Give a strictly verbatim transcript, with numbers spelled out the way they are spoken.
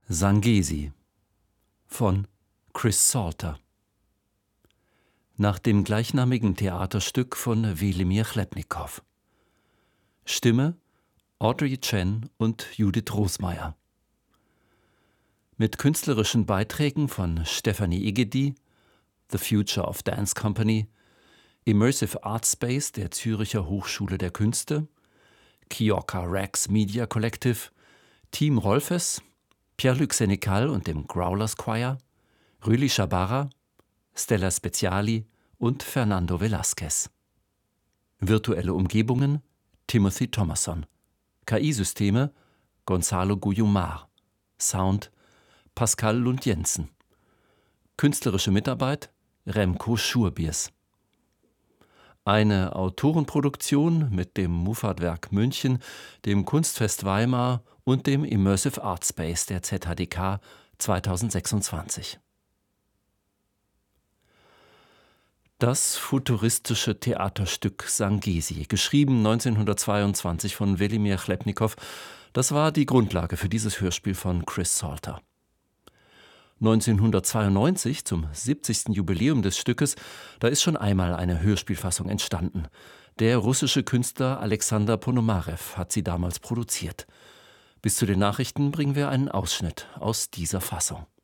Sangesi von Chris Salter nach dem gleichnamigen Theaterstück von Wilimir Chlebnikow. Stimme Audrey Chen und Judith Rosmeier. Mit künstlerischen Beiträgen von Stefanie Igedi, The Future of Dance Company, Immersive Art Space der Zürcher Hochschule der Künste, Kioka Rex Media Collective, Team Rolfes, Pierre-Luc Sénécal und dem Growlers Choir, Rüli Schabara, Stella Speziali und Fernando Velázquez. Virtuelle Umgebungen Timothy Thomasson. K I-Systeme Gonzalo Guiomard. Sound Pascal Lund-Jensen. Künstlerische Mitarbeit Remco Schurbiers. Eine Autorenproduktion mit dem Muffatwerk München, dem Kunstfest Weimar und dem Immersive Art Space der Z H D K zweitausendsechsundzwanzig. Das futuristische Theaterstück Sangesi, geschrieben neunzehnhundertzweiundzwanzig von Wilimir Chlebnikow, das war die Grundlage für dieses Hörspiel von Chris Salter. neunzehnhundertzweiundneunzig, zum siebzigsten Jubiläum des Stückes, da ist schon einmal eine Hörspielfassung entstanden. Der russische Künstler Alexander Ponomarew hat sie damals produziert. Bis zu den Nachrichten bringen wir einen Ausschnitt aus dieser Fassung.